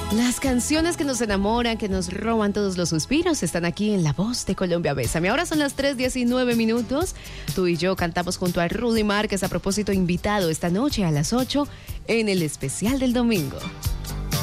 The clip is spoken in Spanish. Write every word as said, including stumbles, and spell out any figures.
Las canciones que nos enamoran, que nos roban todos los suspiros, están aquí en La Voz de Colombia. Bésame. Ahora son las tres diecinueve minutos. Tú y yo cantamos junto a Rudy Márquez, a propósito invitado esta noche a las ocho en el especial del domingo.